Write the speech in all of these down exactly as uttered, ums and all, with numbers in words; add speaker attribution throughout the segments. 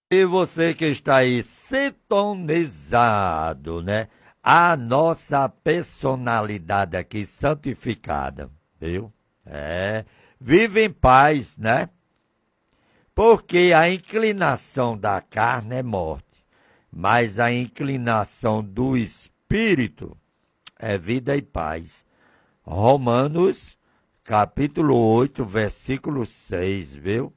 Speaker 1: E você que está aí sintonizado, né? A nossa personalidade aqui santificada, viu? É, vive em paz, né? Porque a inclinação da carne é morte, mas a inclinação do espírito é vida e paz. Romanos, capítulo oito, versículo seis, viu?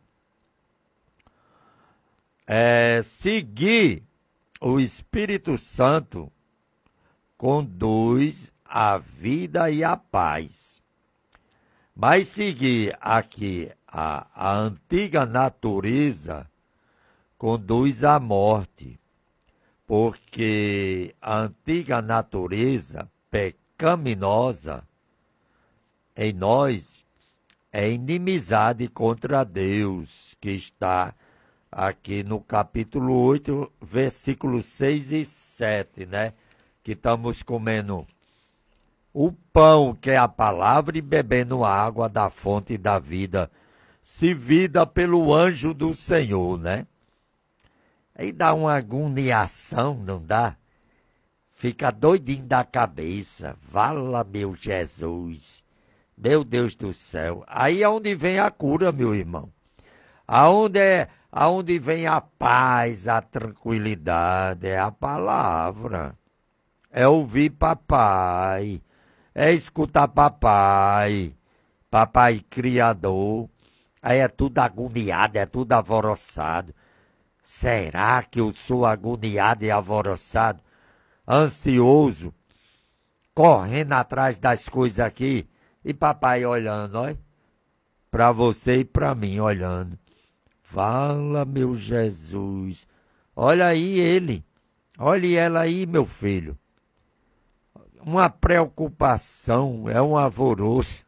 Speaker 1: É, seguir o Espírito Santo conduz a vida e a paz. Mas seguir aqui a, a antiga natureza conduz à morte, porque a antiga natureza pecaminosa em nós é inimizade contra Deus, que está aqui no capítulo oito, versículos seis e sete, né? Que estamos comendo o pão, que é a palavra, e bebendo água da fonte da vida, servida pelo anjo do Senhor, né? Aí dá uma agoniação, não dá? Fica doidinho da cabeça. Vala, meu Jesus. Meu Deus do céu. Aí é onde vem a cura, meu irmão. Aonde é, aonde vem a paz, a tranquilidade, é a palavra. É ouvir papai, é escutar papai, papai criador. Aí é tudo agoniado, é tudo alvoroçado. Será que eu sou agoniado e alvoroçado, ansioso, correndo atrás das coisas aqui, e papai olhando, olha, para você e para mim olhando. Fala, meu Jesus. Olha aí ele. Olha ela aí, meu filho. Uma preocupação, é um alvoroço.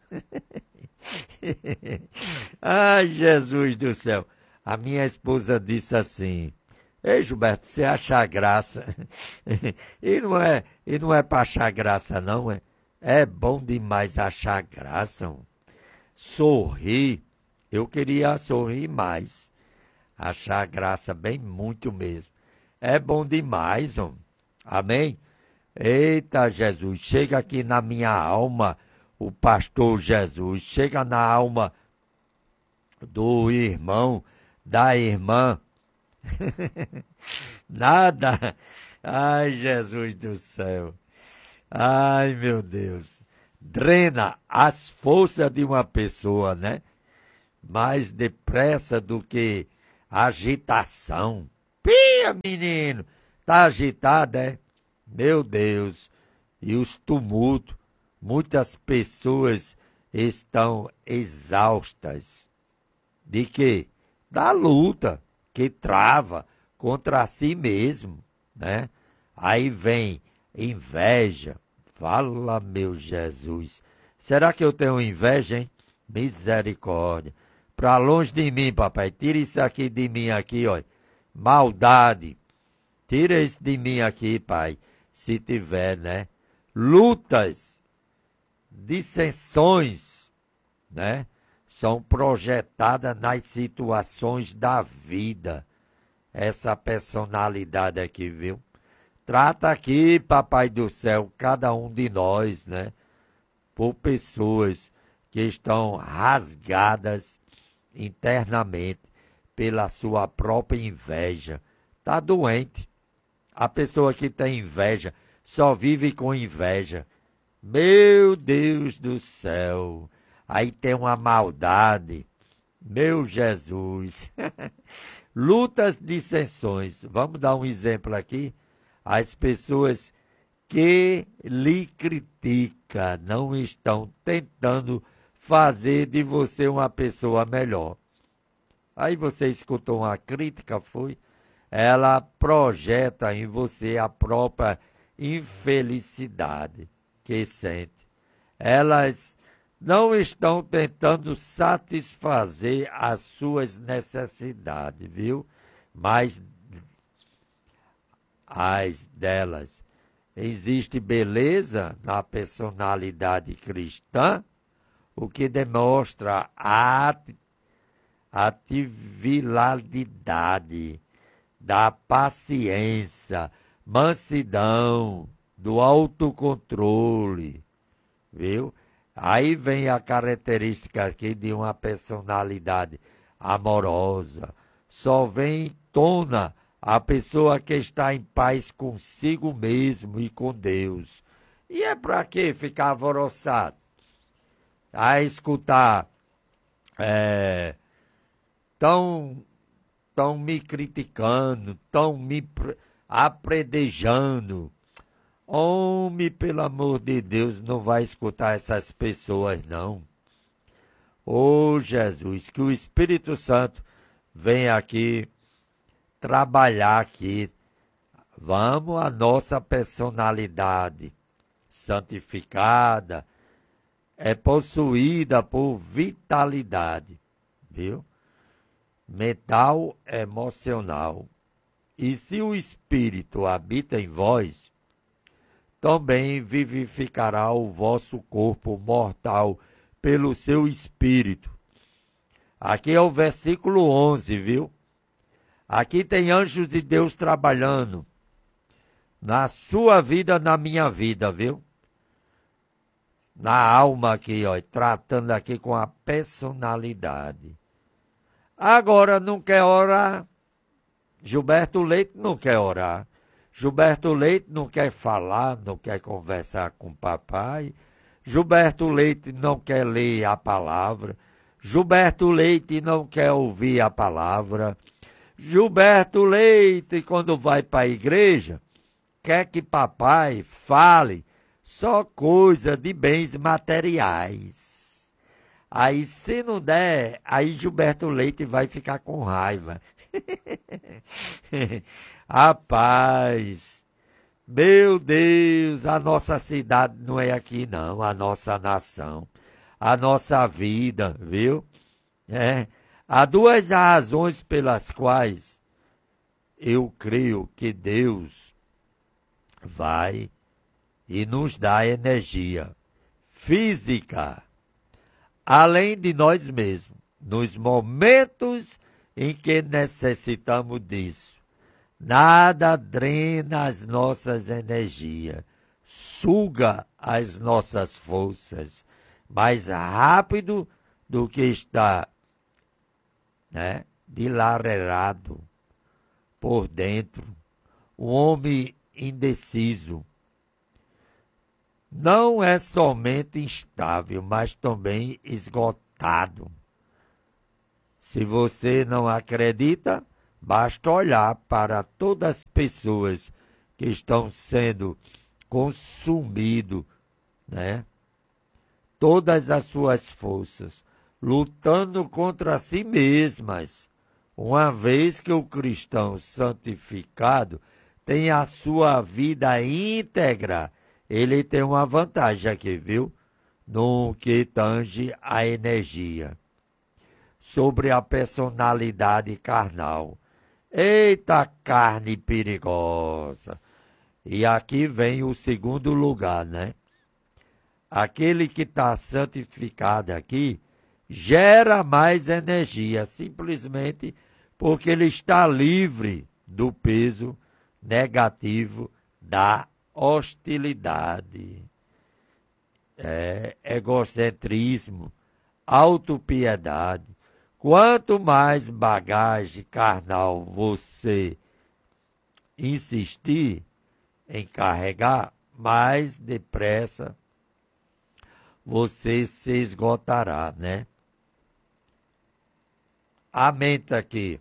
Speaker 1: Ai, Jesus do céu. A minha esposa disse assim: ei, Gilberto, você acha graça? E não é, e não é para achar graça, não. É, é bom demais achar graça. Sorrir. Eu queria sorrir mais. Achar graça bem muito mesmo. É bom demais, homem. Amém? Eita, Jesus, chega aqui na minha alma, o pastor Jesus. Chega na alma do irmão, da irmã. Nada. Ai, Jesus do céu. Ai, meu Deus. Drena as forças de uma pessoa, né? Mais depressa do que agitação. Pia, menino, tá agitado, é? Meu Deus. E os tumultos. Muitas pessoas estão exaustas. De quê? Da luta que trava contra si mesmo, né? Aí vem inveja. Fala, meu Jesus. Será que eu tenho inveja, hein? Misericórdia. Para longe de mim, papai. Tira isso aqui de mim aqui, ó. Maldade. Tira isso de mim aqui, pai. Se tiver, né? Lutas, dissensões, né? São projetadas nas situações da vida. Essa personalidade aqui, viu? Trata aqui, papai do céu, cada um de nós, né? Por pessoas que estão rasgadas internamente pela sua própria inveja. Está doente. A pessoa que tem inveja só vive com inveja. Meu Deus do céu. Aí tem uma maldade. Meu Jesus. Lutas, dissensões. Vamos dar um exemplo aqui. As pessoas que lhe criticam não estão tentando fazer de você uma pessoa melhor. Aí você escutou uma crítica, foi? Ela projeta em você a própria infelicidade que sente. Elas não estão tentando satisfazer as suas necessidades, viu? Mas as delas. Existe beleza na personalidade cristã, o que demonstra a atividade da paciência, mansidão, do autocontrole, viu? Aí vem a característica aqui de uma personalidade amorosa. Só vem em tona a pessoa que está em paz consigo mesmo e com Deus. E é para que ficar alvoroçado? A escutar, é, tão, tão me criticando, tão me apredejando. Homem, pelo amor de Deus, não vai escutar essas pessoas, não. Ô Jesus, que o Espírito Santo venha aqui trabalhar aqui. Vamos, a nossa personalidade santificada é possuída por vitalidade, viu? Mental, emocional. E se o Espírito habita em vós, também vivificará o vosso corpo mortal pelo seu Espírito. Aqui é o versículo onze, viu? Aqui tem anjos de Deus trabalhando na sua vida, na minha vida, viu? Na alma aqui, ó, tratando aqui com a personalidade. Agora não quer orar. Gilberto Leite não quer orar. Gilberto Leite não quer falar, não quer conversar com o papai. Gilberto Leite não quer ler a palavra. Gilberto Leite não quer ouvir a palavra. Gilberto Leite, quando vai para a igreja, quer que papai fale só coisa de bens materiais. Aí, se não der, aí Gilberto Leite vai ficar com raiva. Rapaz, meu Deus, a nossa cidade não é aqui não, a nossa nação, a nossa vida, viu? É. Há duas razões pelas quais eu creio que Deus vai e nos dá energia física, além de nós mesmos, nos momentos em que necessitamos disso. Nada drena as nossas energias, suga as nossas forças mais rápido do que está, né, dilacerado por dentro. O homem indeciso não é somente instável, mas também esgotado. Se você não acredita, basta olhar para todas as pessoas que estão sendo consumidas, né? Todas as suas forças, lutando contra si mesmas, uma vez que o cristão santificado tem a sua vida íntegra. Ele tem uma vantagem aqui, viu? No que tange a energia. Sobre a personalidade carnal. Eita carne perigosa! E aqui vem o segundo lugar, né? Aquele que está santificado aqui gera mais energia, simplesmente porque ele está livre do peso negativo da hostilidade, é, egocentrismo, autopiedade. Quanto mais bagagem carnal você insistir em carregar, mais depressa você se esgotará, né? A mente aqui,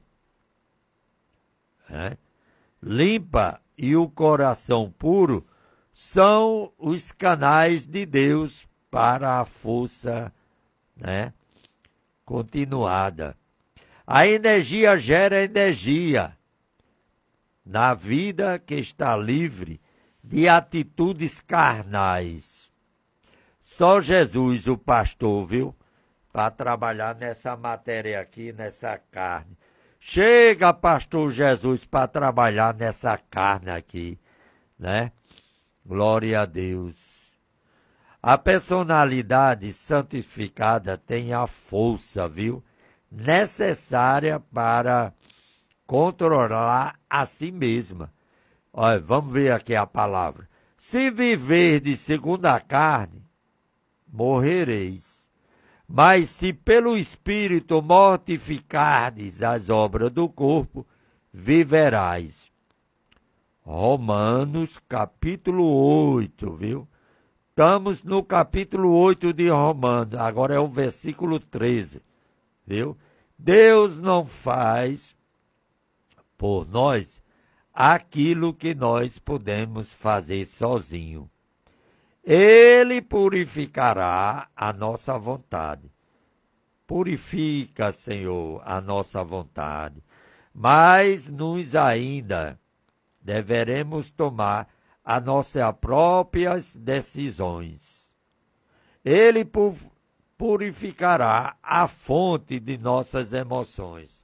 Speaker 1: né? Limpa e o coração puro são os canais de Deus para a força, né, continuada. A energia gera energia na vida que está livre de atitudes carnais. Só Jesus, o pastor, viu, para trabalhar nessa matéria aqui, nessa carne. Chega, pastor Jesus, para trabalhar nessa carne aqui, né? Glória a Deus. A personalidade santificada tem a força, viu? Necessária para controlar a si mesma. Olha, vamos ver aqui a palavra. Se viverdes segundo a carne, morrereis. Mas se pelo Espírito mortificardes as obras do corpo, viverás. Romanos capítulo oito, viu? Estamos no capítulo oito de Romanos, agora é o versículo treze, viu? Deus não faz por nós aquilo que nós podemos fazer sozinho. Ele purificará a nossa vontade. Purifica, Senhor, a nossa vontade. Mas nos ainda deveremos tomar as nossas próprias decisões. Ele purificará a fonte de nossas emoções.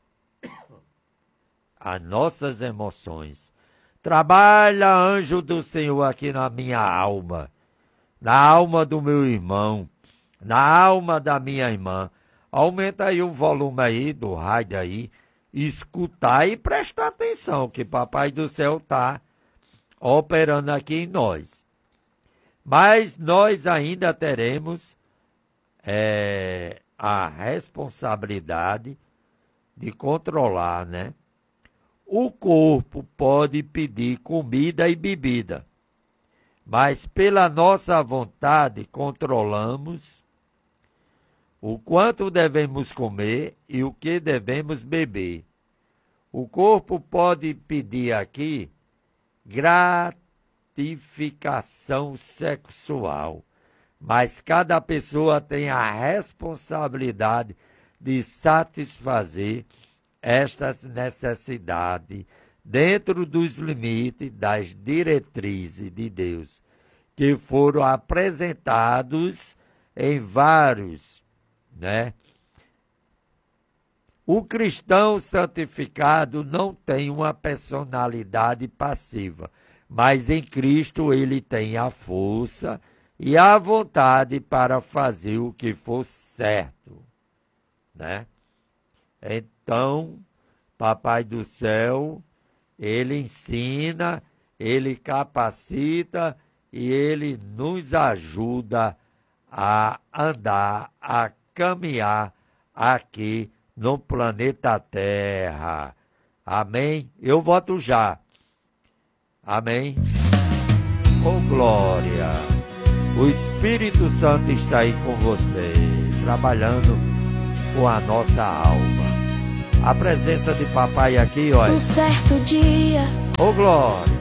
Speaker 1: As nossas emoções. Trabalha, anjo do Senhor, aqui na minha alma, na alma do meu irmão, na alma da minha irmã. Aumenta aí o volume aí do rádio aí, escutar e prestar atenção, que Papai do Céu está operando aqui em nós. Mas nós ainda teremos é, a responsabilidade de controlar, né? O corpo pode pedir comida e bebida, mas pela nossa vontade controlamos o quanto devemos comer e o que devemos beber. O corpo pode pedir aqui gratificação sexual, mas cada pessoa tem a responsabilidade de satisfazer estas necessidades dentro dos limites das diretrizes de Deus, que foram apresentados em vários, né? O cristão santificado não tem uma personalidade passiva, mas em Cristo ele tem a força e a vontade para fazer o que for certo, né? Então, Papai do Céu, ele ensina, ele capacita e ele nos ajuda a andar, a caminhar aqui no planeta Terra. Amém? Eu voto já. Amém? Oh, glória! O Espírito Santo está aí com você, trabalhando com a nossa alma. A presença de Papai aqui, olha.
Speaker 2: Um certo dia,
Speaker 1: oh, glória!